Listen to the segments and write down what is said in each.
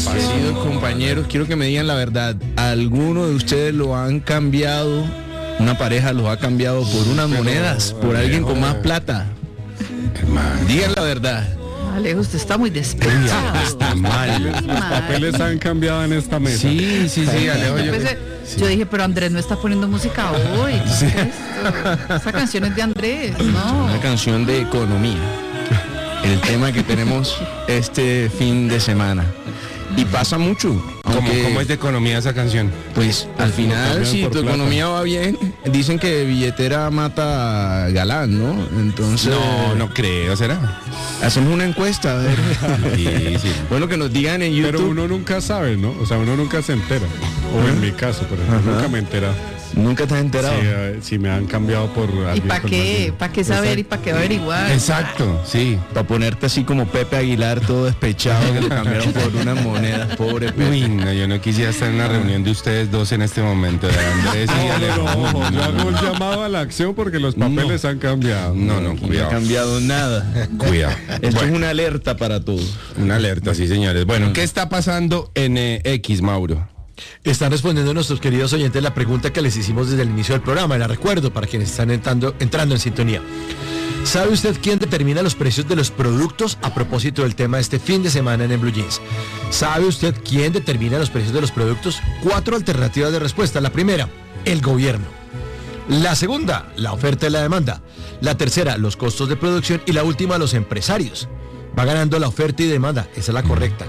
Queridos compañeros, quiero que me digan la verdad. ¿Alguno de ustedes lo han cambiado? Una pareja los ha cambiado por unas monedas, por alguien con más plata. Digan la verdad. Alejo, usted está muy despechado. Está mal. Los papeles han cambiado en esta mesa. Sí, Alejo. Yo dije, pero Andrés no está poniendo música hoy. ¿Qué es esto? Esa canción es de Andrés, ¿no? Una canción de economía. El tema que tenemos este fin de semana. Y pasa mucho. ¿Cómo es de economía esa canción? Pues al final, si tu economía va bien, dicen que billetera mata galán, ¿no? Entonces... No creo, ¿será? Hacemos una encuesta, a ver. Sí. Bueno, que nos digan en YouTube. Pero uno nunca sabe, ¿no? O sea, uno nunca se entera. O en mi caso, por ejemplo, nunca me he enterado. ¿Nunca te has enterado? Si me han cambiado por alguien. ¿Y para qué? ¿Para qué saber y para qué averiguar? Exacto, sí. Para ponerte así como Pepe Aguilar, todo despechado, que lo cambiaron por unas monedas, pobre Pepe. Uy, no, yo no quisiera estar en una reunión de ustedes dos en este momento, de Andrés y Alejo. No, yo hago un llamado a la acción porque los papeles han cambiado. No, No ha cuidado. cambiado nada. Cuidado. Esto es una alerta para todos. Una alerta, sí, señores. Bueno, ¿qué está pasando en X, Mauro? Están respondiendo nuestros queridos oyentes la pregunta que les hicimos desde el inicio del programa. La recuerdo para quienes están entrando en sintonía. ¿Sabe usted quién determina los precios de los productos a propósito del tema de este fin de semana en Blue Jeans? ¿Sabe usted quién determina los precios de los productos? 4 alternativas de respuesta. La primera, el gobierno. La segunda, la oferta y la demanda. La tercera, los costos de producción. Y la última, los empresarios. Va ganando la oferta y demanda. Esa es la correcta.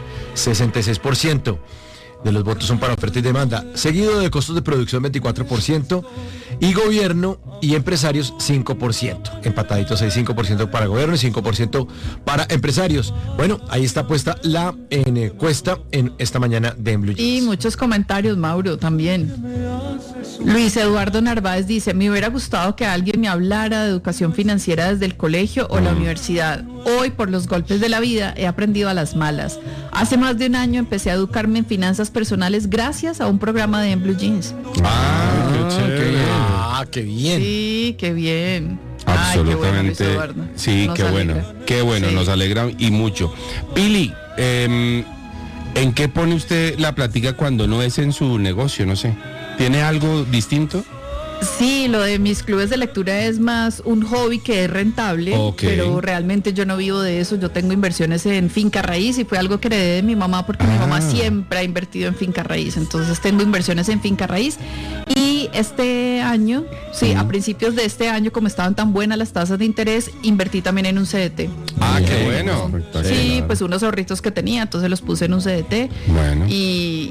66% de los votos son para oferta y demanda, seguido de costos de producción 24% y gobierno y empresarios 5%, empataditos hay 5% para gobierno y 5% para empresarios. Bueno, ahí está puesta la encuesta en esta mañana de Blue Jeans. Y muchos comentarios, Mauro, también. Luis Eduardo Narváez dice, me hubiera gustado que alguien me hablara de educación financiera desde el colegio o la universidad. Hoy, por los golpes de la vida, he aprendido a las malas. Hace más de un año empecé a educarme en finanzas personales gracias a un programa de Blue Jeans. Qué bien. Sí, qué bien. Absolutamente. Ay, qué bueno, Luis Eduardo. Sí, Nos qué alegra. bueno, Sí. nos alegra y mucho. Pili, ¿en qué pone usted la plática cuando no es en su negocio? No sé. ¿Tiene algo distinto? Sí, lo de mis clubes de lectura es más un hobby que es rentable, pero realmente yo no vivo de eso. Yo tengo inversiones en finca raíz y fue algo que heredé de mi mamá porque mi mamá siempre ha invertido en finca raíz. Entonces tengo inversiones en finca raíz y este año, a principios de este año, como estaban tan buenas las tasas de interés, invertí también en un CDT. Qué bueno. Sí, pues unos ahorritos que tenía, entonces los puse en un CDT. Bueno. Y